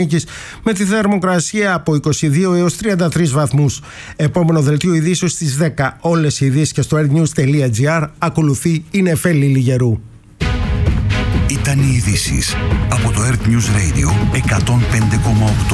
με τη θερμοκρασία από 22 έως 33 βαθμούς. Επόμενο δελτίο ειδήσεων στις 10. Όλες οι ειδήσεις και στο airnews.gr. Ακολουθεί η Νεφέλη Λιγερού. Ήταν οι ειδήσεις από το Earth News Radio 105,8.